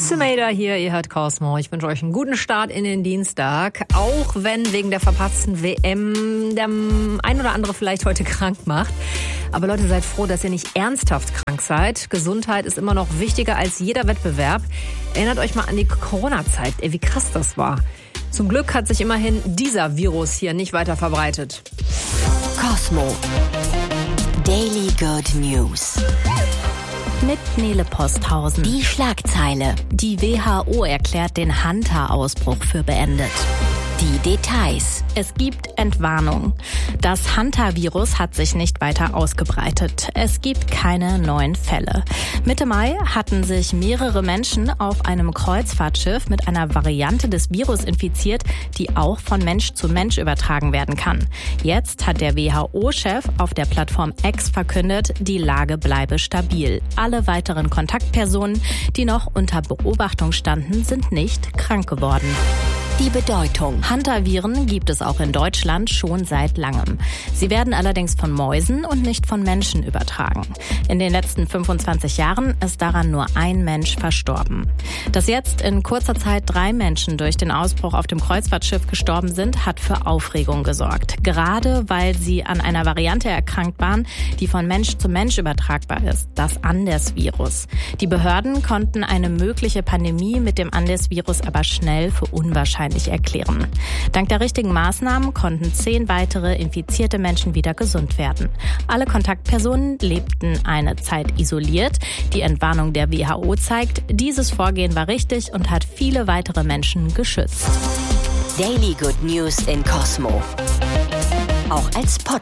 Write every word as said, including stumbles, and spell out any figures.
Sumeda hier, ihr hört Cosmo. Ich wünsche euch einen guten Start in den Dienstag. Auch wenn wegen der verpassten W M der ein oder andere vielleicht heute krank macht. Aber Leute, seid froh, dass ihr nicht ernsthaft krank seid. Gesundheit ist immer noch wichtiger als jeder Wettbewerb. Erinnert euch mal an die Corona-Zeit, ey, wie krass das war. Zum Glück hat sich immerhin dieser Virus hier nicht weiter verbreitet. Cosmo. Daily Good News. Mit Nele Posthausen. Die Schlagzeile. Die W H O erklärt den Hunter-Ausbruch für beendet. Die Details. Es gibt Entwarnung. Das Hunter-Virus hat sich nicht weiter ausgebreitet. Es gibt keine neuen Fälle. Mitte Mai hatten sich mehrere Menschen auf einem Kreuzfahrtschiff mit einer Variante des Virus infiziert, die auch von Mensch zu Mensch übertragen werden kann. Jetzt hat der W H O-Chef auf der Plattform X verkündet, die Lage bleibe stabil. Alle weiteren Kontaktpersonen, die noch unter Beobachtung standen, sind nicht krank geworden. Die Bedeutung. Hunter-Viren gibt es auch in Deutschland schon seit langem. Sie werden allerdings von Mäusen und nicht von Menschen übertragen. In den letzten fünfundzwanzig Jahren ist daran nur ein Mensch verstorben. Dass jetzt in kurzer Zeit drei Menschen durch den Ausbruch auf dem Kreuzfahrtschiff gestorben sind, hat für Aufregung gesorgt. Gerade weil sie an einer Variante erkrankt waren, die von Mensch zu Mensch übertragbar ist, das Andes-Virus. Die Behörden konnten eine mögliche Pandemie mit dem Andes-Virus aber schnell für unwahrscheinlich erklären. Dank der richtigen Maßnahmen konnten zehn weitere infizierte Menschen wieder gesund werden. Alle Kontaktpersonen lebten eine Zeit isoliert. Die Entwarnung der W H O zeigt, dieses Vorgehen war richtig und hat viele weitere Menschen geschützt. Daily Good News in Cosmo. Auch als Podcast.